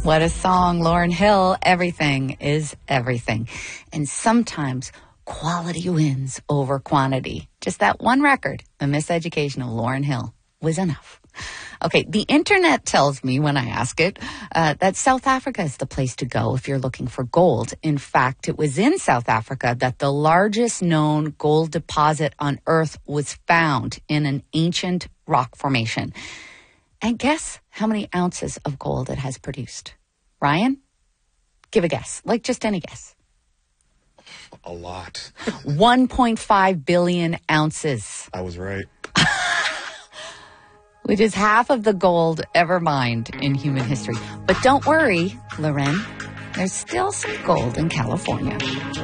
What a song, Lauryn Hill. Everything is everything. And sometimes quality wins over quantity. Just that one record, The Miseducation of Lauryn Hill, was enough. Okay, the internet tells me when I ask it that South Africa is the place to go if you're looking for gold. In fact, it was in South Africa that the largest known gold deposit on Earth was found in an ancient rock formation. And guess how many ounces of gold it has produced? Ryan, give a guess, like just any guess. A lot. 1.5 billion ounces. I was right. Which is half of the gold ever mined in human history. But don't worry, Loren, there's still some gold in California.